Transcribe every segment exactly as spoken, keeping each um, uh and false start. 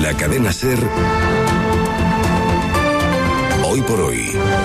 la cadena SER, Hoy por Hoy,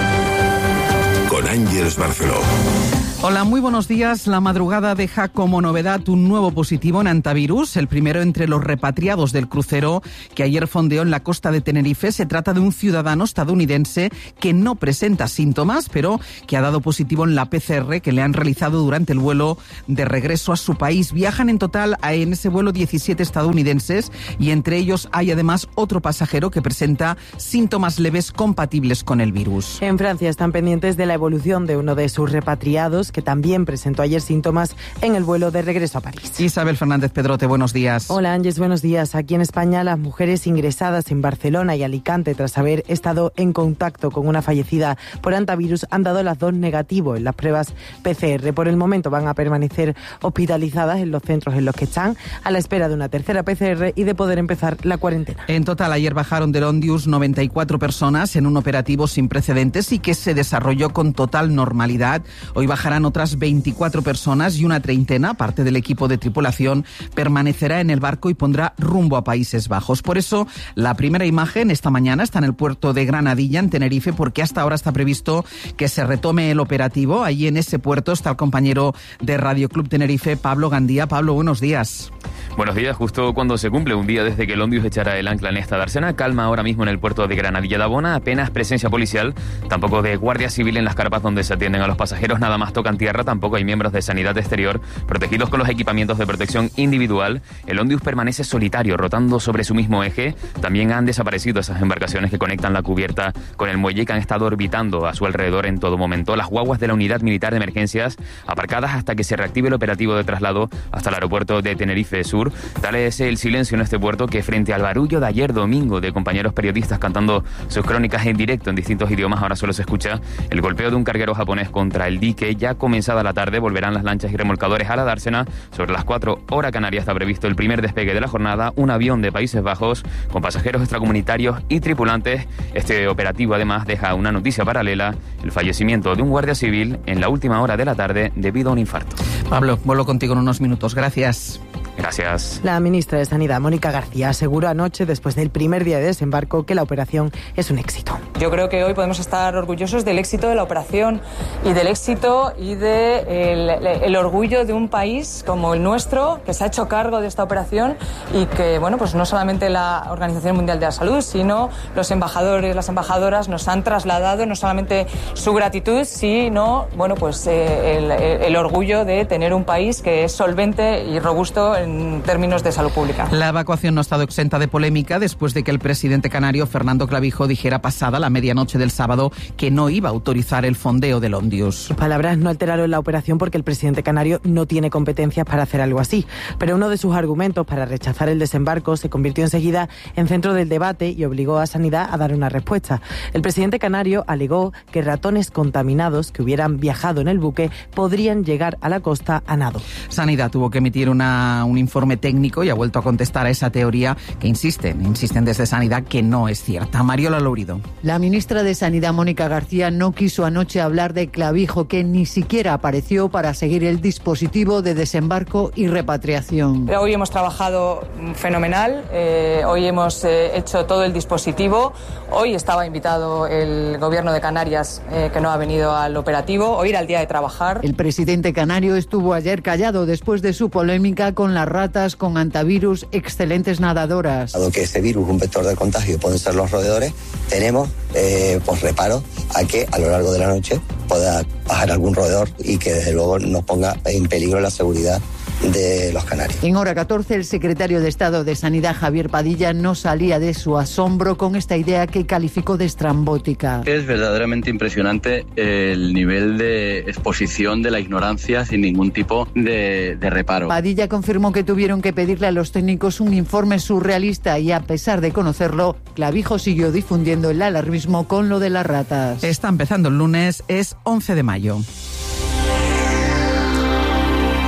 con Ángeles Barceló. Hola, muy buenos días. La madrugada deja como novedad un nuevo positivo en antivirus, el primero entre los repatriados del crucero que ayer fondeó en la costa de Tenerife. Se trata de un ciudadano estadounidense que no presenta síntomas, pero que ha dado positivo en la P C R que le han realizado durante el vuelo de regreso a su país. Viajan en total en ese vuelo diecisiete estadounidenses y entre ellos hay además otro pasajero que presenta síntomas leves compatibles con el virus. En Francia están pendientes de la evolución de uno de sus repatriados que también presentó ayer síntomas en el vuelo de regreso a París. Isabel Fernández Pedrote, buenos días. Hola Ángeles, buenos días. Aquí en España las mujeres ingresadas en Barcelona y Alicante tras haber estado en contacto con una fallecida por antivirus han dado las dos negativo en las pruebas P C R. Por el momento van a permanecer hospitalizadas en los centros en los que están a la espera de una tercera P C R y de poder empezar la cuarentena. En total ayer bajaron del Ondius noventa y cuatro personas en un operativo sin precedentes y que se desarrolló con total normalidad. Hoy bajarán otras veinticuatro personas y una treintena, parte del equipo de tripulación, permanecerá en el barco y pondrá rumbo a Países Bajos. Por eso, la primera imagen esta mañana está en el puerto de Granadilla, en Tenerife, porque hasta ahora está previsto que se retome el operativo. Allí en ese puerto está el compañero de Radio Club Tenerife, Pablo Gandía. Pablo, buenos días. Buenos días. Justo cuando se cumple un día desde que el Ondius echara el ancla en esta dársena, calma ahora mismo en el puerto de Granadilla de Abona, apenas presencia policial, tampoco de guardia civil en las carpas donde se atienden a los pasajeros, nada más tocan tierra, tampoco hay miembros de sanidad exterior protegidos con los equipamientos de protección individual. El Ondius permanece solitario, rotando sobre su mismo eje. También han desaparecido esas embarcaciones que conectan la cubierta con el muelle, que han estado orbitando a su alrededor en todo momento. Las guaguas de la Unidad Militar de Emergencias aparcadas hasta que se reactive el operativo de traslado hasta el aeropuerto de Tenerife Sur. Tal es el silencio en este puerto que, frente al barullo de ayer domingo de compañeros periodistas cantando sus crónicas en directo en distintos idiomas, ahora solo se escucha el golpeo de un carguero japonés contra el dique. Ya comenzada la tarde volverán las lanchas y remolcadores a la dársena. Sobre las cuatro horas canarias está previsto el primer despegue de la jornada, un avión de Países Bajos con pasajeros extracomunitarios y tripulantes. Este operativo además deja una noticia paralela: el fallecimiento de un guardia civil en la última hora de la tarde debido a un infarto. Pablo, vuelvo contigo en unos minutos. Gracias. Gracias. La ministra de Sanidad, Mónica García, aseguró anoche, después del primer día de desembarco, que la operación es un éxito. Yo creo que hoy podemos estar orgullosos del éxito de la operación y del éxito y del de el orgullo de un país como el nuestro, que se ha hecho cargo de esta operación y que, bueno, pues no solamente la Organización Mundial de la Salud, sino los embajadores, las embajadoras nos han trasladado no solamente su gratitud, sino, bueno, pues eh, el, el orgullo de tener un país que es solvente y robusto en términos de salud pública. La evacuación no ha estado exenta de polémica después de que el presidente canario Fernando Clavijo dijera pasada la medianoche del sábado que no iba a autorizar el fondeo del Ondius. Sus palabras no alteraron la operación porque el presidente canario no tiene competencias para hacer algo así, pero uno de sus argumentos para rechazar el desembarco se convirtió enseguida en centro del debate y obligó a Sanidad a dar una respuesta. El presidente canario alegó que ratones contaminados que hubieran viajado en el buque podrían llegar a la costa a nado. Sanidad tuvo que emitir una, un informe técnico y ha vuelto a contestar a esa teoría que insisten, insisten desde Sanidad que no es cierta. Mariola Lourido. La ministra de Sanidad, Mónica García, no quiso anoche hablar de Clavijo, que ni siquiera apareció para seguir el dispositivo de desembarco y repatriación. Hoy hemos trabajado fenomenal, eh, hoy hemos eh, hecho todo el dispositivo, hoy estaba invitado el gobierno de Canarias, eh, que no ha venido al operativo, hoy era el día de trabajar. El presidente canario estuvo ayer callado después de su polémica con las ratas con antivirus excelentes nadadoras. Dado que ese virus, un vector de contagio, pueden ser los roedores, tenemos eh, pues reparo a que a lo largo de la noche pueda bajar algún roedor y que desde luego nos ponga en peligro la seguridad de los canarios. En hora catorce, el secretario de Estado de Sanidad, Javier Padilla, no salía de su asombro con esta idea que calificó de estrambótica. Es verdaderamente impresionante el nivel de exposición de la ignorancia sin ningún tipo de, de reparo. Padilla confirmó que tuvieron que pedirle a los técnicos un informe surrealista y, a pesar de conocerlo, Clavijo siguió difundiendo el alarmismo con lo de las ratas. Está empezando el lunes, es once de mayo.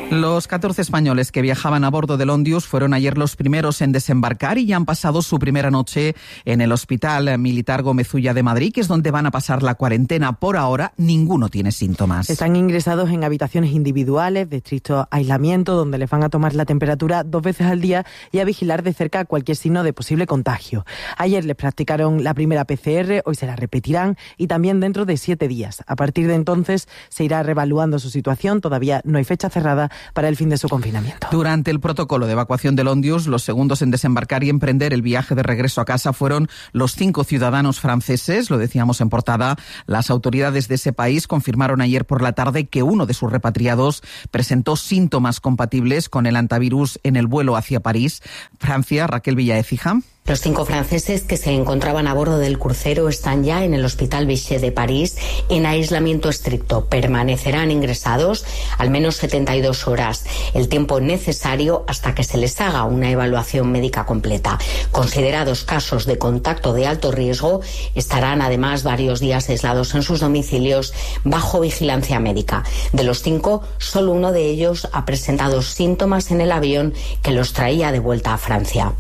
Los catorce españoles que viajaban a bordo del Ondius fueron ayer los primeros en desembarcar y ya han pasado su primera noche en el Hospital Militar Gómez Ulla de Madrid, que es donde van a pasar la cuarentena. Por ahora, ninguno tiene síntomas. Están ingresados en habitaciones individuales de estricto aislamiento, donde les van a tomar la temperatura dos veces al día y a vigilar de cerca cualquier signo de posible contagio. Ayer les practicaron la primera P C R, hoy se la repetirán y también dentro de siete días. A partir de entonces se irá reevaluando su situación. Todavía no hay fecha cerrada para el fin de su confinamiento. Durante el protocolo de evacuación del Ondius, los segundos en desembarcar y emprender el viaje de regreso a casa fueron los cinco ciudadanos franceses, lo decíamos en portada. Las autoridades de ese país confirmaron ayer por la tarde que uno de sus repatriados presentó síntomas compatibles con el hantavirus en el vuelo hacia París. Francia, Raquel Villaécija. Los cinco franceses que se encontraban a bordo del crucero están ya en el Hospital Vichy de París en aislamiento estricto. Permanecerán ingresados al menos setenta y dos horas, el tiempo necesario hasta que se les haga una evaluación médica completa. Considerados casos de contacto de alto riesgo, estarán además varios días aislados en sus domicilios bajo vigilancia médica. De los cinco, solo uno de ellos ha presentado síntomas en el avión que los traía de vuelta a Francia.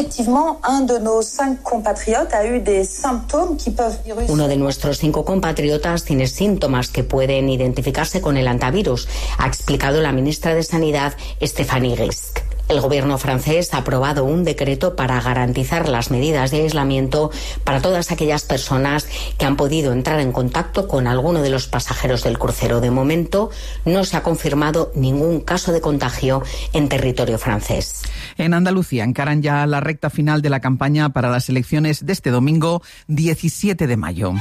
Uno de nuestros cinco compatriotas tiene síntomas que pueden identificarse con el hantavirus, ha explicado la ministra de Sanidad, Stéphanie Gisc. El gobierno francés ha aprobado un decreto para garantizar las medidas de aislamiento para todas aquellas personas que han podido entrar en contacto con alguno de los pasajeros del crucero. De momento, no se ha confirmado ningún caso de contagio en territorio francés. En Andalucía encaran ya la recta final de la campaña para las elecciones de este domingo, diecisiete de mayo.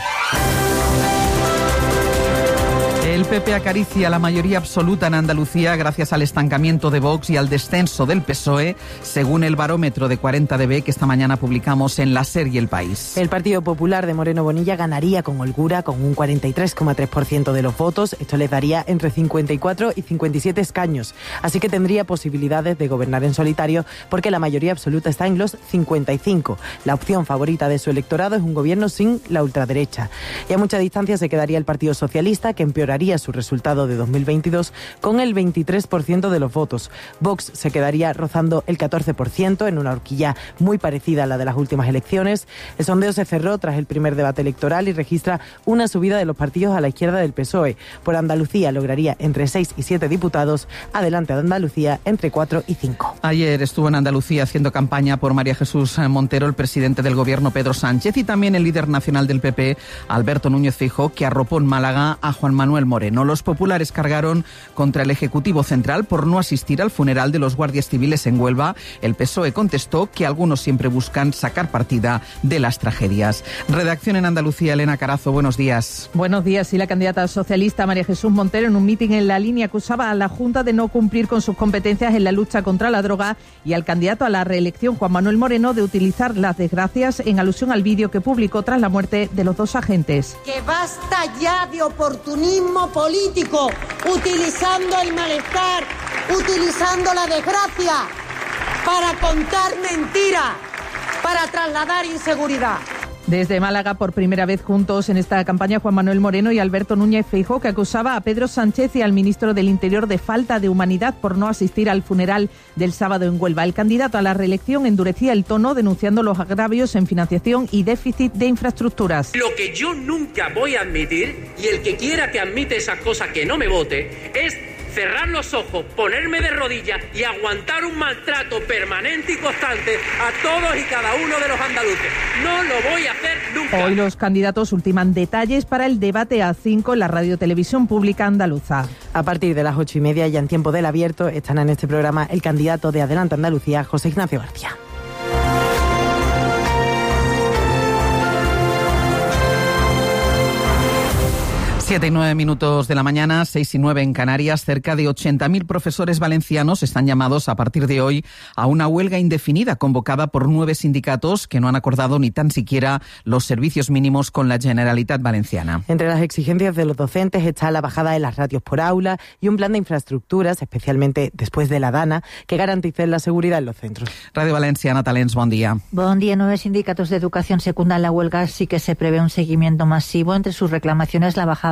El P P acaricia la mayoría absoluta en Andalucía gracias al estancamiento de Vox y al descenso del P S O E, según el barómetro de cuarenta D B que esta mañana publicamos en La Ser y El País. El Partido Popular de Moreno Bonilla ganaría con holgura con un cuarenta y tres coma tres por ciento de los votos. Esto les daría entre cincuenta y cuatro y cincuenta y siete escaños. Así que tendría posibilidades de gobernar en solitario porque la mayoría absoluta está en los cincuenta y cinco. La opción favorita de su electorado es un gobierno sin la ultraderecha. Y a mucha distancia se quedaría el Partido Socialista, que empeoraría su resultado de dos mil veintidós con el veintitrés por ciento de los votos. Vox se quedaría rozando el catorce por ciento en una horquilla muy parecida a la de las últimas elecciones. El sondeo se cerró tras el primer debate electoral y registra una subida de los partidos a la izquierda del P S O E. Por Andalucía lograría entre seis y siete diputados, Adelante de Andalucía entre cuatro y cinco. Ayer estuvo en Andalucía haciendo campaña por María Jesús Montero el presidente del gobierno Pedro Sánchez y también el líder nacional del P P, Alberto Núñez Feijóo, que arropó en Málaga a Juan Manuel Moreno. Los populares cargaron contra el Ejecutivo Central por no asistir al funeral de los guardias civiles en Huelva. El P S O E contestó que algunos siempre buscan sacar partida de las tragedias. Redacción en Andalucía, Elena Carazo, buenos días. Buenos días. Y la candidata socialista María Jesús Montero en un mitin en La Línea acusaba a la Junta de no cumplir con sus competencias en la lucha contra la droga y al candidato a la reelección, Juan Manuel Moreno, de utilizar las desgracias en alusión al vídeo que publicó tras la muerte de los dos agentes. Que basta ya de oportunismo político. Político, utilizando el malestar, utilizando la desgracia para contar mentiras, para trasladar inseguridad. Desde Málaga, por primera vez juntos en esta campaña, Juan Manuel Moreno y Alberto Núñez Feijóo, que acusaba a Pedro Sánchez y al ministro del Interior de falta de humanidad por no asistir al funeral del sábado en Huelva. El candidato a la reelección endurecía el tono denunciando los agravios en financiación y déficit de infraestructuras. Lo que yo nunca voy a admitir, y el que quiera que admite esas cosas que no me vote, es cerrar los ojos, ponerme de rodillas y aguantar un maltrato permanente y constante a todos y cada uno de los andaluces. No lo voy a hacer nunca. Hoy los candidatos ultiman detalles para el debate A cinco en la Radio Televisión Pública Andaluza. A partir de las ocho y media, ya en tiempo del abierto, están en este programa el candidato de Adelante Andalucía, José Ignacio García. Siete y nueve minutos de la mañana, seis y nueve en Canarias. Cerca de ochenta mil profesores valencianos están llamados a partir de hoy a una huelga indefinida convocada por nueve sindicatos que no han acordado ni tan siquiera los servicios mínimos con la Generalitat Valenciana. Entre las exigencias de los docentes está la bajada de las ratios por aula y un plan de infraestructuras, especialmente después de la DANA, que garanticen la seguridad en los centros. Radio Valenciana, Talents, buen día. Buen día. Nueve sindicatos de educación secundan la huelga, sí que se prevé un seguimiento masivo. Entre sus reclamaciones, la bajada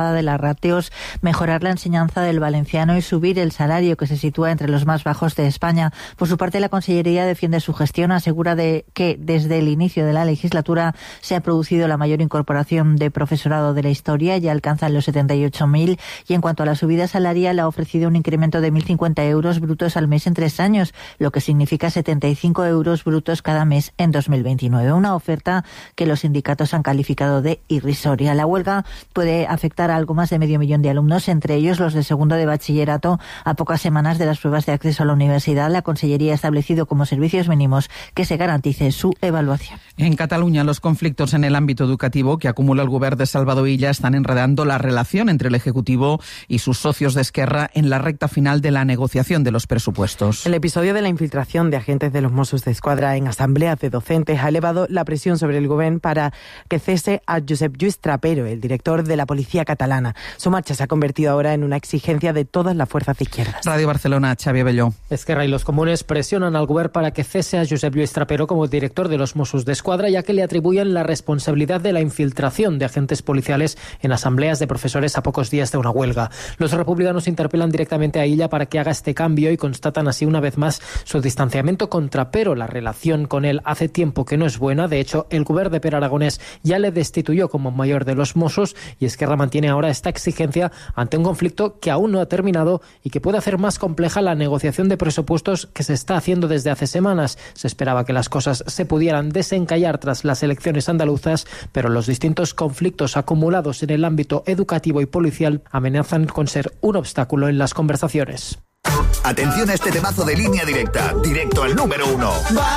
bajada de las ratios, mejorar la enseñanza del valenciano y subir el salario, que se sitúa entre los más bajos de España. Por su parte, la Consellería defiende su gestión, asegura de que desde el inicio de la legislatura se ha producido la mayor incorporación de profesorado de la historia, ya alcanzan los setenta y ocho mil, y en cuanto a la subida salarial ha ofrecido un incremento de mil cincuenta euros brutos al mes en tres años, lo que significa setenta y cinco euros brutos cada mes en dos mil veintinueve. Una oferta que los sindicatos han calificado de irrisoria. La huelga puede afectar a algo más de medio millón de alumnos, entre ellos los de segundo de bachillerato. A pocas semanas de las pruebas de acceso a la universidad, la Consellería ha establecido como servicios mínimos que se garantice su evaluación. En Cataluña, los conflictos en el ámbito educativo que acumula el Govern de Salvador Illa están enredando la relación entre el Ejecutivo y sus socios de Esquerra en la recta final de la negociación de los presupuestos. El episodio de la infiltración de agentes de los Mossos de Escuadra en asambleas de docentes ha elevado la presión sobre el Govern para que cese a Josep Lluís Trapero, el director de la Policía Catalana. Su marcha se ha convertido ahora en una exigencia de todas las fuerzas de izquierdas. Radio Barcelona, Xavi Abelló. Esquerra y los comunes presionan al Govern para que cese a Josep Lluís Trapero como director de los Mossos de Escuadra, ya que le atribuyen la responsabilidad de la infiltración de agentes policiales en asambleas de profesores a pocos días de una huelga. Los republicanos interpelan directamente a Illa para que haga este cambio y constatan así una vez más su distanciamiento con Trapero. La relación con él hace tiempo que no es buena. De hecho, el Govern de Pere Aragonés ya le destituyó como mayor de los Mossos, y Esquerra mantiene ahora esta exigencia ante un conflicto que aún no ha terminado y que puede hacer más compleja la negociación de presupuestos que se está haciendo desde hace semanas. Se esperaba que las cosas se pudieran desencallar tras las elecciones andaluzas, pero los distintos conflictos acumulados en el ámbito educativo y policial amenazan con ser un obstáculo en las conversaciones. Atención a este temazo de Línea Directa, directo al número uno.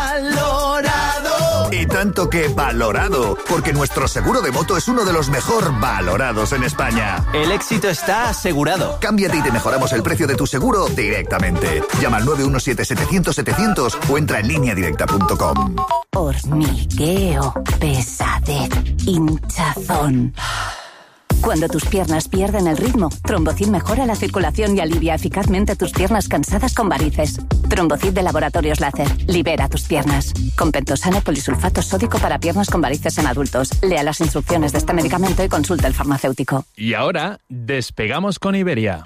¡Valorado! Y tanto que valorado, porque nuestro seguro de moto es uno de los mejor valorados en España. El éxito está asegurado. Cámbiate y te mejoramos el precio de tu seguro directamente. Llama al nueve uno siete setecientos setecientos o entra en línea directa punto com. Hormigueo, pesadez, hinchazón. Cuando tus piernas pierden el ritmo, Trombocid mejora la circulación y alivia eficazmente tus piernas cansadas con varices. Trombocid de Laboratorios Láser. Libera tus piernas. Con pentosano polisulfato sódico para piernas con varices en adultos. Lea las instrucciones de este medicamento y consulte al farmacéutico. Y ahora, despegamos con Iberia.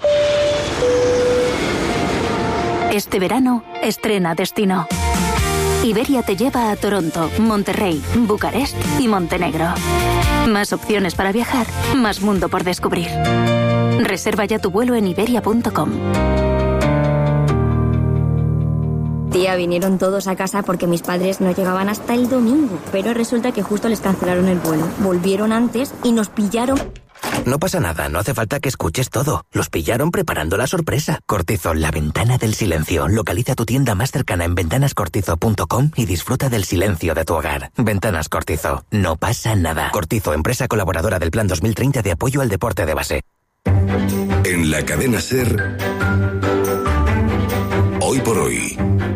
Este verano, estrena destino. Iberia te lleva a Toronto, Monterrey, Bucarest y Montenegro. Más opciones para viajar, más mundo por descubrir. Reserva ya tu vuelo en iberia punto com. Tía, vinieron todos a casa porque mis padres no llegaban hasta el domingo, pero resulta que justo les cancelaron el vuelo. Volvieron antes y nos pillaron... No pasa nada, no hace falta que escuches todo. Los pillaron preparando la sorpresa. Cortizol, la ventana del silencio. Localiza tu tienda más cercana en ventanas cortizo punto com y disfruta del silencio de tu hogar. Ventanas Cortizo, no pasa nada. Cortizo, empresa colaboradora del Plan dos mil treinta de apoyo al deporte de base. En la cadena SER, Hoy por Hoy,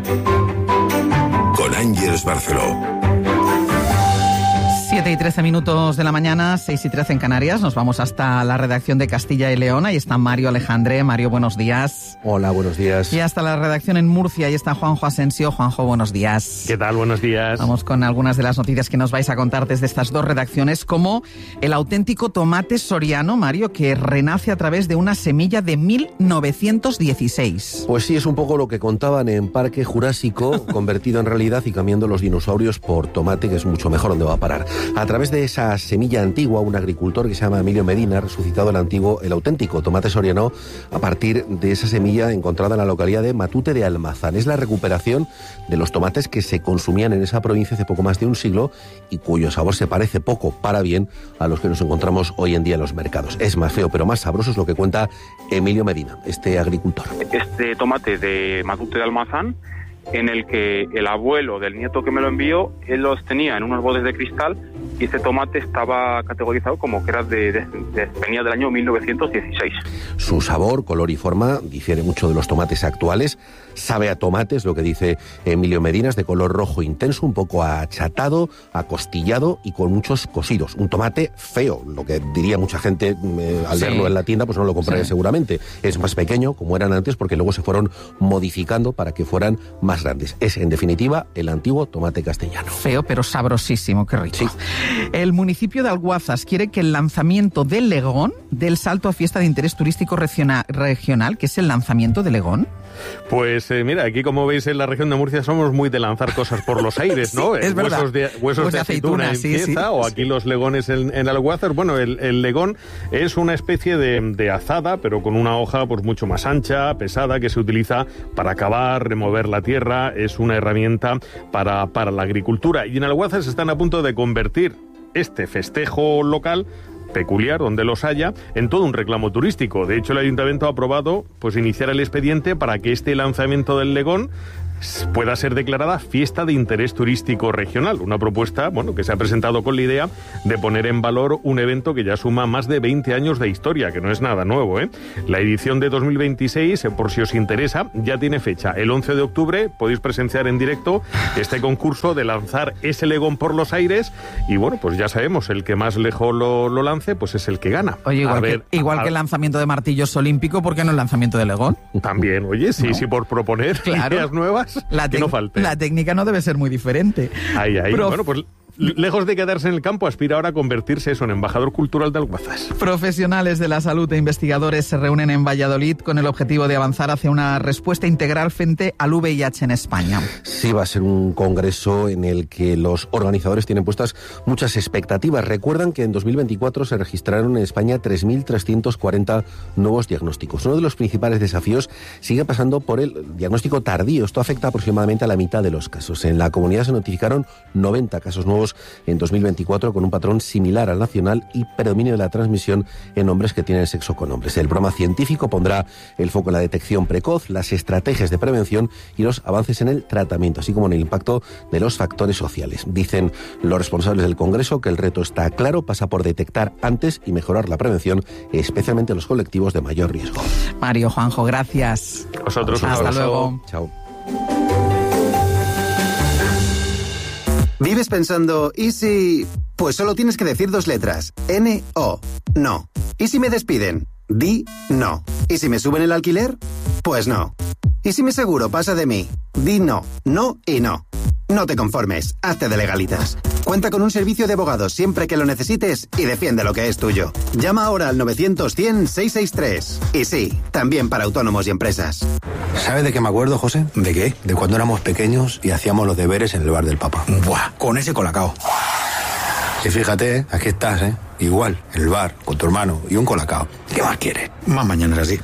con Ángeles Barceló. siete y trece minutos de la mañana, seis y trece en Canarias. Nos vamos hasta la redacción de Castilla y León. Ahí está Mario Alejandre. Mario, buenos días. Hola, buenos días. Y hasta la redacción en Murcia. Ahí está Juanjo Asensio. Juanjo, buenos días. ¿Qué tal? Buenos días. Vamos con algunas de las noticias que nos vais a contar desde estas dos redacciones, como el auténtico tomate soriano, Mario, que renace a través de una semilla de mil novecientos dieciséis. Pues sí, es un poco lo que contaban en Parque Jurásico, convertido en realidad y cambiando los dinosaurios por tomate, que es mucho mejor donde va a parar. A través de esa semilla antigua, un agricultor que se llama Emilio Medina ha resucitado el antiguo, el auténtico tomate soriano a partir de esa semilla encontrada en la localidad de Matute de Almazán. Es la recuperación de los tomates que se consumían en esa provincia hace poco más de un siglo y cuyo sabor se parece poco, para bien, a los que nos encontramos hoy en día en los mercados. Es más feo, pero más sabroso, es lo que cuenta Emilio Medina, este agricultor. Este tomate de Matute de Almazán, en el que el abuelo del nieto que me lo envió, él los tenía en unos botes de cristal y este tomate estaba categorizado como que era de, de, de venía del año mil novecientos dieciséis. Su sabor, color y forma difiere mucho de los tomates actuales. Sabe a tomate, es lo que dice Emilio Medina, es de color rojo intenso, un poco achatado, acostillado y con muchos cosidos. Un tomate feo, lo que diría mucha gente eh, al sí. verlo en la tienda, pues no lo compraría sí. seguramente. Es más pequeño, como eran antes, porque luego se fueron modificando para que fueran más grandes. Es, en definitiva, el antiguo tomate castellano. Feo, pero sabrosísimo, qué rico. Sí. El municipio de Alguazas quiere que el lanzamiento del Legón dé el salto a fiesta de interés turístico regional, regional que es el lanzamiento de Legón. Pues eh, mira, aquí como veis en la región de Murcia somos muy de lanzar cosas por los aires, ¿no? Sí, es verdad. Huesos de, huesos de aceituna, aceituna en Cieza, sí, sí. O aquí los legones en, en Alguazas. Bueno, el, el legón es una especie de, de azada, pero con una hoja pues mucho más ancha, pesada, que se utiliza para cavar, remover la tierra. Es una herramienta para, para la agricultura. Y en Alguazas están a punto de convertir este festejo local peculiar, donde los haya, en todo un reclamo turístico. De hecho, el Ayuntamiento ha aprobado pues iniciar el expediente para que este lanzamiento del Legón pueda ser declarada fiesta de interés turístico regional. Una propuesta, bueno, que se ha presentado con la idea de poner en valor un evento que ya suma más de veinte años de historia, que no es nada nuevo, ¿eh? La edición de dos mil veintiséis, por si os interesa, ya tiene fecha. El once de octubre podéis presenciar en directo este concurso de lanzar ese Legón por los aires y, bueno, pues ya sabemos, el que más lejos lo, lo lance, pues es el que gana. Oye, igual, a ver, que, igual a, que el lanzamiento de martillos olímpico, ¿por qué no el lanzamiento de Legón? También, oye, sí, no. sí, por proponer claro. ideas nuevas. La, que no falte. La técnica no debe ser muy diferente. Ahí, ahí. Prof... Bueno, pues lejos de quedarse en el campo, aspira ahora a convertirse eso en embajador cultural de Alguazas. Profesionales de la salud e investigadores se reúnen en Valladolid con el objetivo de avanzar hacia una respuesta integral frente al V I H en España. Sí, va a ser un congreso en el que los organizadores tienen puestas muchas expectativas. Recuerdan que en dos mil veinticuatro se registraron en España tres mil trescientos cuarenta nuevos diagnósticos. Uno de los principales desafíos sigue pasando por el diagnóstico tardío. Esto afecta aproximadamente a la mitad de los casos. En la comunidad se notificaron noventa casos nuevos en dos mil veinticuatro con un patrón similar al nacional y predominio de la transmisión en hombres que tienen sexo con hombres. El programa científico pondrá el foco en la detección precoz, las estrategias de prevención y los avances en el tratamiento, así como en el impacto de los factores sociales. Dicen los responsables del Congreso que el reto está claro, pasa por detectar antes y mejorar la prevención, especialmente en los colectivos de mayor riesgo. Mario, Juanjo, gracias. Vosotros, hasta luego. Chao. ¿Vives pensando, ¿y si...? Pues solo tienes que decir dos letras. N O. No. ¿Y si me despiden? Di no. ¿Y si me suben el alquiler? Pues no. ¿Y si mi seguro pasa de mí? Di no. No y no. No te conformes. Hazte de Legalitas. Cuenta con un servicio de abogados siempre que lo necesites y defiende lo que es tuyo. Llama ahora al novecientos cien seiscientos sesenta y tres. Y sí, también para autónomos y empresas. ¿Sabe de qué me acuerdo, José? ¿De qué? De cuando éramos pequeños y hacíamos los deberes en el bar del Papa. ¡Buah! Con ese colacao. Y fíjate, ¿eh? Aquí estás, ¿eh? Igual, en el bar, con tu hermano y un colacao. ¿Qué más quieres? Más mañana así.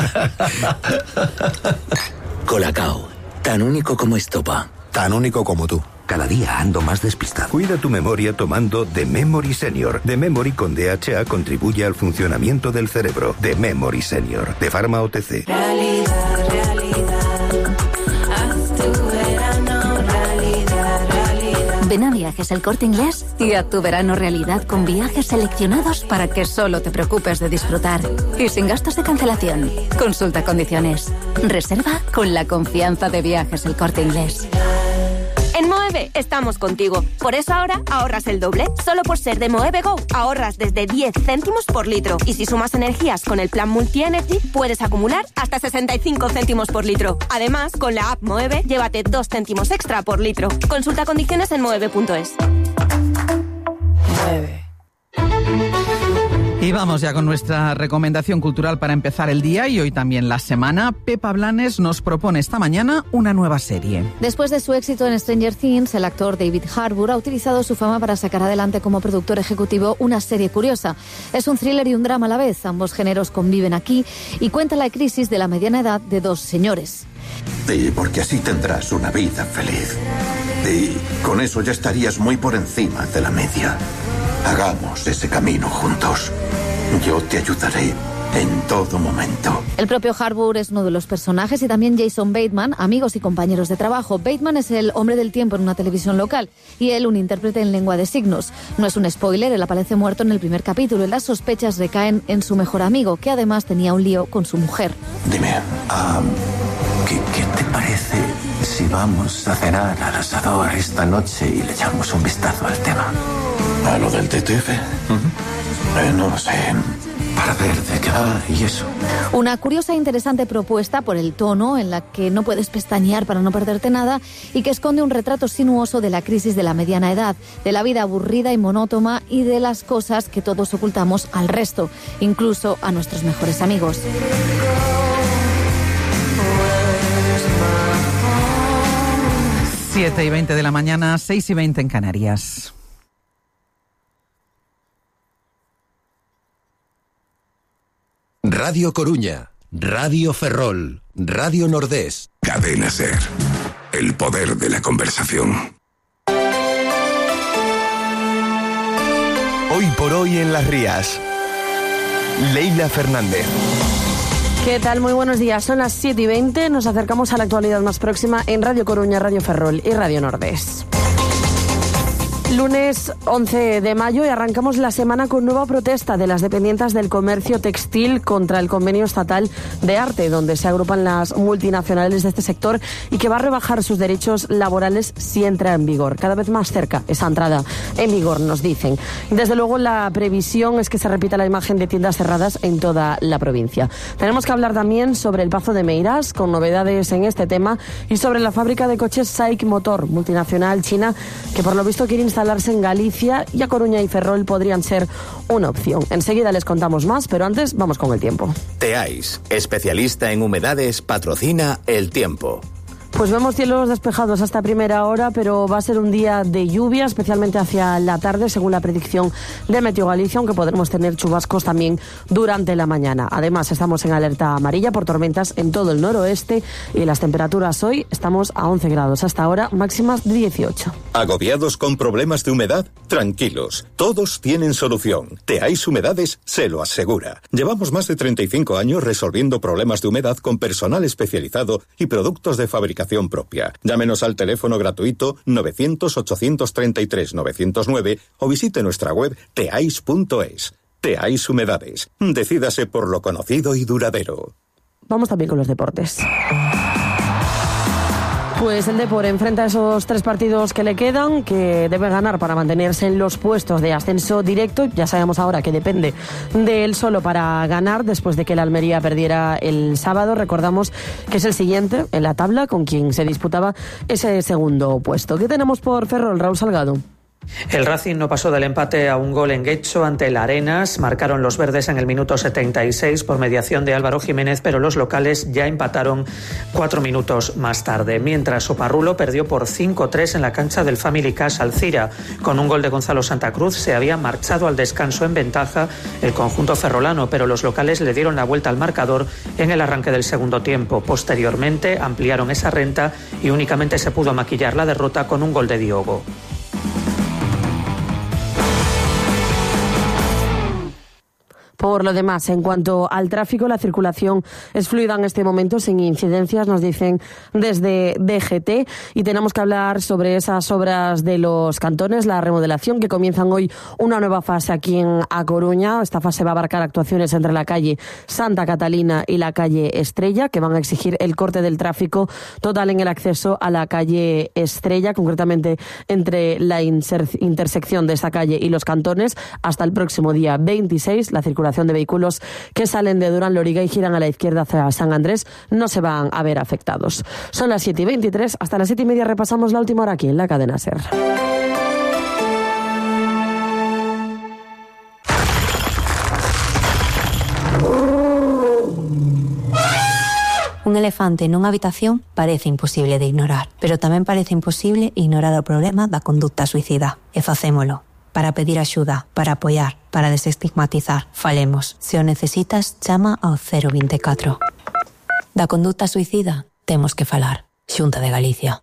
Colacao, tan único como estopa. Tan único como tú. Cada día ando más despistado. Cuida tu memoria tomando The Memory Senior. The Memory con D H A contribuye al funcionamiento del cerebro. The Memory Senior, de Pharma O T C. Realidad, realidad. Haz tu verano realidad, realidad. Ven a Viajes El Corte Inglés y haz tu verano realidad con viajes seleccionados para que solo te preocupes de disfrutar. Y sin gastos de cancelación. Consulta condiciones. Reserva con la confianza de Viajes El Corte Inglés. En Moeve estamos contigo. Por eso ahora ahorras el doble. Solo por ser de Moeve Go ahorras desde diez céntimos por litro. Y si sumas energías con el plan Multi Energy, puedes acumular hasta sesenta y cinco céntimos por litro. Además, con la app Moeve, llévate dos céntimos extra por litro. Consulta condiciones en moeve punto es. Moeve. Y vamos ya con nuestra recomendación cultural para empezar el día y hoy también la semana. Pepa Blanes nos propone esta mañana una nueva serie. Después de su éxito en Stranger Things, el actor David Harbour ha utilizado su fama para sacar adelante como productor ejecutivo una serie curiosa. Es un thriller y un drama a la vez. Ambos géneros conviven aquí y cuenta la crisis de la mediana edad de dos señores. Y porque así tendrás una vida feliz. Y con eso ya estarías muy por encima de la media. Hagamos ese camino juntos. Yo te ayudaré en todo momento. El propio Harbour es uno de los personajes y también Jason Bateman, amigos y compañeros de trabajo. Bateman es el hombre del tiempo en una televisión local y él un intérprete en lengua de signos. No es un spoiler, él aparece muerto en el primer capítulo y las sospechas recaen en su mejor amigo, que además tenía un lío con su mujer. Dime, um, ¿qué, ¿qué te parece si vamos a cenar al asador esta noche y le echamos un vistazo al tema? ¿A lo del T T F? Uh-huh. eh, no sé, para ver de qué va y eso. Una curiosa e interesante propuesta por el tono, en la que no puedes pestañear para no perderte nada, y que esconde un retrato sinuoso de la crisis de la mediana edad, de la vida aburrida y monótona y de las cosas que todos ocultamos al resto, incluso a nuestros mejores amigos. siete y veinte de la mañana, seis y veinte en Canarias. Radio Coruña, Radio Ferrol, Radio Nordés. Cadena SER. El poder de la conversación. Hoy por hoy en Las Rías. Leila Fernández. ¿Qué tal? Muy buenos días. Son las siete y veinte. Nos acercamos a la actualidad más próxima en Radio Coruña, Radio Ferrol y Radio Nordés. Lunes once de mayo y arrancamos la semana con nueva protesta de las dependientes del comercio textil contra el convenio estatal de arte, donde se agrupan las multinacionales de este sector y que va a rebajar sus derechos laborales si entra en vigor. Cada vez más cerca esa entrada en vigor, nos dicen. Desde luego, la previsión es que se repita la imagen de tiendas cerradas en toda la provincia. Tenemos que hablar también sobre el Pazo de Meirás, con novedades en este tema, y sobre la fábrica de coches SAIC Motor, multinacional china, que por lo visto quiere instalar en Galicia, y a Coruña y Ferrol podrían ser una opción. Enseguida les contamos más, pero antes vamos con el tiempo. Teais, especialista en humedades, patrocina el tiempo. Pues vemos cielos despejados hasta primera hora, pero va a ser un día de lluvia, especialmente hacia la tarde, según la predicción de Meteo Galicia, aunque podremos tener chubascos también durante la mañana. Además, estamos en alerta amarilla por tormentas en todo el noroeste, y las temperaturas hoy estamos a once grados hasta ahora, máximas de dieciocho. ¿Agobiados con problemas de humedad? Tranquilos, todos tienen solución. Teais Humedades se lo asegura. Llevamos más de treinta y cinco años resolviendo problemas de humedad con personal especializado y productos de fabricación propia. Llámenos al teléfono gratuito novecientos, ochocientos treinta y tres, novecientos nueve o visite nuestra web teais punto es. Teais Humedades. Decídase por lo conocido y duradero. Vamos también con los deportes. Pues el Depor enfrenta esos tres partidos que le quedan, que debe ganar para mantenerse en los puestos de ascenso directo. Ya sabemos ahora que depende de él solo para ganar, después de que el Almería perdiera el sábado. Recordamos que es el siguiente en la tabla, con quien se disputaba ese segundo puesto. ¿Qué tenemos por Ferrol, Raúl Salgado? El Racing no pasó del empate a un gol en Guecho ante el Arenas. Marcaron los verdes en el minuto setenta y seis por mediación de Álvaro Jiménez, pero los locales ya empataron cuatro minutos más tarde. Mientras Oparrulo perdió por cinco tres en la cancha del Family Cash Alcira. Con un gol de Gonzalo Santa Cruz se había marchado al descanso en ventaja el conjunto ferrolano, pero los locales le dieron la vuelta al marcador en el arranque del segundo tiempo. Posteriormente ampliaron esa renta y únicamente se pudo maquillar la derrota con un gol de Diogo. Por lo demás, en cuanto al tráfico, la circulación es fluida en este momento, sin incidencias, nos dicen desde D G T. Y tenemos que hablar sobre esas obras de los cantones, la remodelación, que comienzan hoy una nueva fase aquí en A Coruña. Esta fase va a abarcar actuaciones entre la calle Santa Catalina y la calle Estrella, que van a exigir el corte del tráfico total en el acceso a la calle Estrella, concretamente entre la intersección de esta calle y los cantones, hasta el próximo día veintiséis. La circulación de vehículos que salen de Durán Loriga y giran a la izquierda hacia San Andrés no se van a ver afectados. Son las siete y veintitrés, hasta las siete y media repasamos la última hora aquí en la cadena SER. Un elefante nunha habitación parece imposible de ignorar, pero tamén parece imposible ignorar o problema da conducta suicida. E facémolo. Para pedir axuda, para apoiar, para desestigmatizar. Falemos. Se o necesitas, chama ao cero veinticuatro. Da conducta suicida, temos que falar. Xunta de Galicia.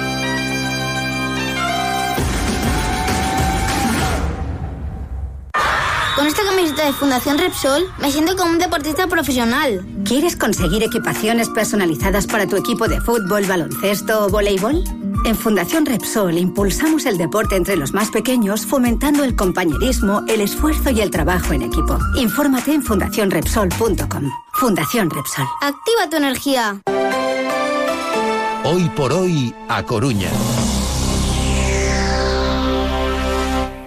Con esta camiseta de Fundación Repsol me siento como un deportista profesional. ¿Quieres conseguir equipaciones personalizadas para tu equipo de fútbol, baloncesto o voleibol? En Fundación Repsol impulsamos el deporte entre los más pequeños, fomentando el compañerismo, el esfuerzo y el trabajo en equipo. Infórmate en fundación repsol punto com. Fundación Repsol. ¡Activa tu energía! Hoy por hoy, A Coruña.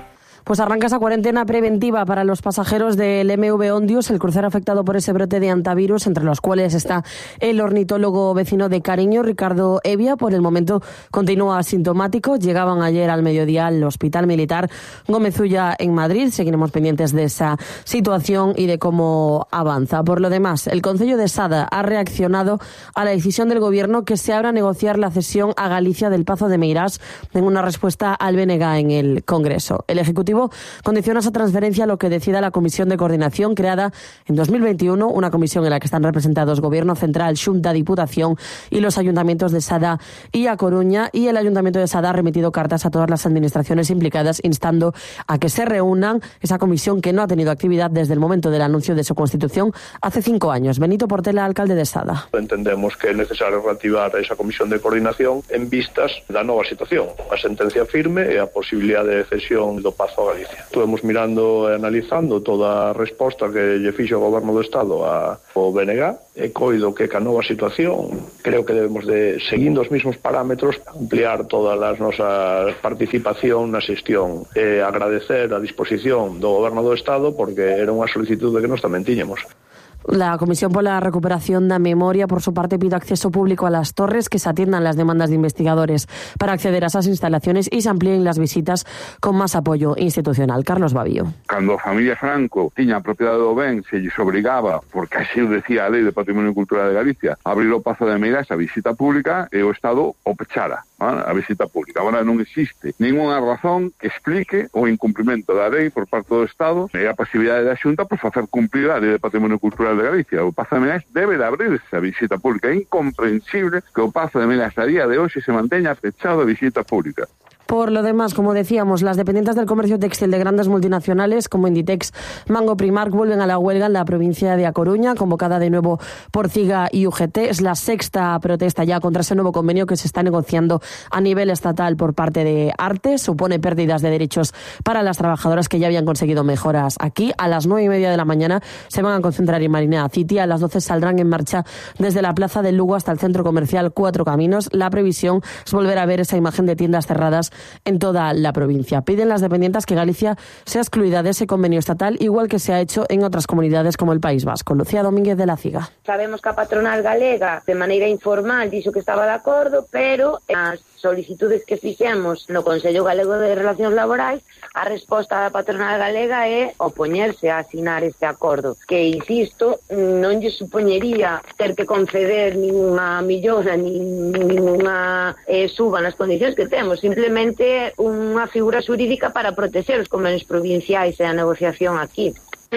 Pues arranca esa cuarentena preventiva para los pasajeros del M V Ondius, el crucero afectado por ese brote de antivirus, entre los cuales está el ornitólogo vecino de Cariño, Ricardo Evia. Por el momento continúa asintomático. Llegaban ayer al mediodía al Hospital Militar Gómez Ulla en Madrid. Seguiremos pendientes de esa situación y de cómo avanza. Por lo demás, el Concello de Sada ha reaccionado a la decisión del Gobierno que se abra a negociar la cesión a Galicia del Pazo de Meirás en una respuesta al B N G en el Congreso. El Ejecutivo condiciona esa transferencia a lo que decida la Comisión de Coordinación creada en dos mil veintiuno, una comisión en la que están representados Gobierno Central, Xunta, Diputación y los ayuntamientos de Sada y A Coruña. Y el Ayuntamiento de Sada ha remitido cartas a todas las administraciones implicadas instando a que se reúnan. Esa comisión que no ha tenido actividad desde el momento del anuncio de su constitución hace cinco años. Benito Portela, alcalde de Sada. Entendemos que é necesario reactivar esa comisión de coordinación en vistas da nova situación, a sentencia firme e a posibilidade de cesión do Pazo a Galicia. Estuvemos mirando e analizando toda a resposta que lle fixo o Goberno do Estado ao B N G e coido que ca nova situación creo que debemos de, seguindo os mesmos parámetros, ampliar todas as nosas participación na xestión e agradecer a disposición do Goberno do Estado porque era unha solicitude que nós tamén tiñamos. La Comisión por la Recuperación da Memoria, por su parte, pide acceso público a las torres, que se atiendan las demandas de investigadores para acceder a esas instalaciones y se amplíen las visitas con más apoyo institucional. Carlos Bavío. Cando a familia Franco tiña a propiedade do ben, se lles obrigaba, porque así o decía a Lei de Patrimonio Cultural de Galicia, a abrir o Pazo de Meirás a visita pública e o Estado o pechara a visita pública. Agora non existe ninguna razón que explique o incumprimento da lei por parte do Estado e a pasividade da Xunta por facer cumplir a Lei de Patrimonio Cultural de Galicia. O Pazo de Meirás debe de abrir esa visita pública. É incomprensible que o Pazo de Meirás a día de hoxe se manteña fechado de visita pública. Por lo demás, como decíamos, las dependientes del comercio textil de grandes multinacionales como Inditex, Mango, Primark vuelven a la huelga en la provincia de A Coruña, convocada de nuevo por CIGA y U G T. Es la sexta protesta ya contra ese nuevo convenio que se está negociando a nivel estatal por parte de Arte. Supone pérdidas de derechos para las trabajadoras que ya habían conseguido mejoras aquí. A las nueve y media de la mañana se van a concentrar en Marinea City. A las doce saldrán en marcha desde la plaza del Lugo hasta el centro comercial Cuatro Caminos. La previsión es volver a ver esa imagen de tiendas cerradas en toda la provincia. Piden las dependientes que Galicia sea excluida de ese convenio estatal, igual que se ha hecho en otras comunidades como el País Vasco. Lucía Domínguez de la CIGA. Sabemos que a patronal galega de maneira informal dixo que estaba de acordo, pero as solicitudes que fixemos no Consello Galego de Relacións Laborais, a resposta da patronal galega é opoñerse a asinar este acordo, que, insisto, non lle supoñería ter que conceder ninguna millora, nin ninguna eh, suba nas condicións que temos, simplemente unha figura xurídica para proteger os convenios provinciais e a negociación aquí.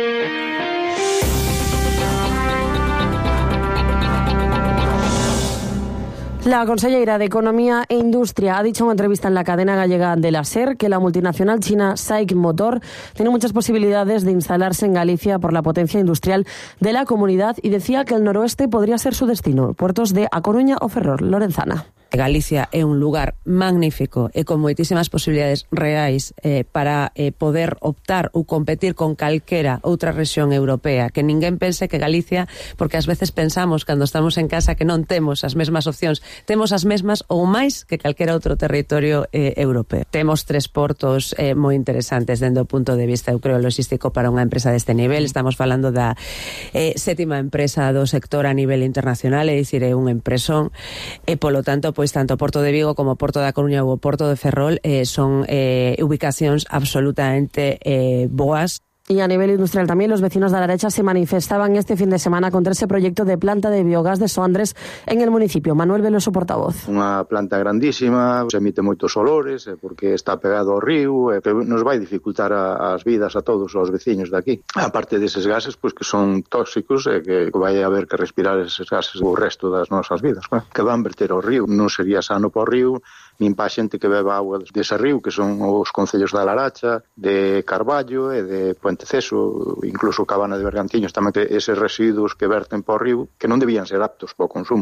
La consellera de Economía e Industria ha dicho en una entrevista en la cadena gallega de la SER que la multinacional china SAIC Motor tiene muchas posibilidades de instalarse en Galicia por la potencia industrial de la comunidad y decía que el noroeste podría ser su destino, puertos de A Coruña o Ferrol. Lorenzana. Galicia é un lugar magnífico e con moitísimas posibilidades reais eh, para eh, poder optar ou competir con calquera outra rexión europea. Que ninguén pense que Galicia, porque ás veces pensamos cando estamos en casa que non temos as mesmas opcións, temos as mesmas ou máis que calquera outro territorio eh, europeo. Temos tres portos eh, moi interesantes dende o punto de vista, eu creo, logístico para unha empresa deste nivel. Estamos falando da eh, sétima empresa do sector a nivel internacional, é dicir, é un empresón e, polo tanto, pois tanto Porto de Vigo como Porto da Coruña ou Porto de Ferrol eh, son eh, ubicacións absolutamente eh, boas. Y a nivel industrial también, los vecinos de Alarecha se manifestaban este fin de semana contra ese proyecto de planta de biogás de Soandres en el municipio. Manuel Veloso, portavoz. Unha planta grandísima, se emite moitos olores, porque está pegado ao río, e nos vai dificultar a, as vidas a todos os veciños de aquí. Aparte deses gases, pois que son tóxicos e que vai haber que respirar eses gases o resto das nosas vidas, claro, que van verter ao río. Non sería sano para o río, nin para a xente que beba auga dese río, que son os concellos de Alaracha, de Carballo e de Puenteceso, incluso Cabana de Bergantiños, tamén que eses residuos que verten para o río, que non debían ser aptos para o consumo. Va?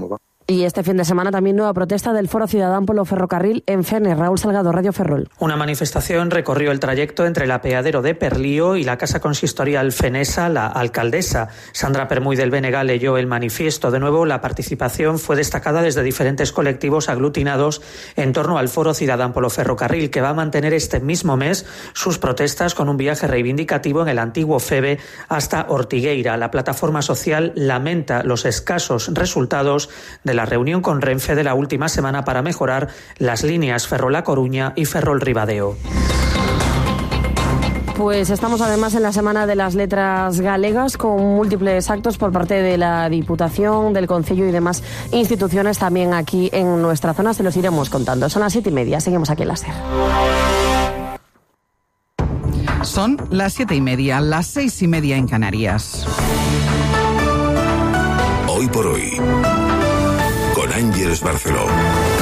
Y este fin de semana también nueva protesta del Foro Ciudadán polo Ferrocarril en Fene. Raúl Salgado, Radio Ferrol. Una manifestación recorrió el trayecto entre el apeadero de Perlío y la Casa Consistorial fenesa. La alcaldesa Sandra Permuy del B N G leyó el manifiesto. De nuevo, la participación fue destacada desde diferentes colectivos aglutinados en torno al Foro Ciudadán polo Ferrocarril, que va a mantener este mismo mes sus protestas con un viaje reivindicativo en el antiguo Feve hasta Ortigueira. La plataforma social lamenta los escasos resultados de la reunión con Renfe de la última semana para mejorar las líneas Ferrol-A Coruña y Ferrol-Ribadeo. Pues estamos además en la Semana de las Letras Galegas con múltiples actos por parte de la Diputación, del Concello y demás instituciones también aquí en nuestra zona. Se los iremos contando. Son las siete y media. Seguimos aquí en la SER. Son las siete y media, las seis y media en Canarias. Hoy por hoy, con Ángeles Barceló.